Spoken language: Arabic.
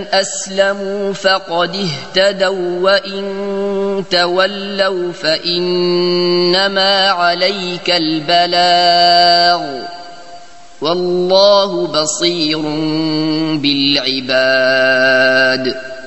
أسلموا فقد اهتدوا وإن تولوا فإنما عليك البلاغ والله بصير بالعباد.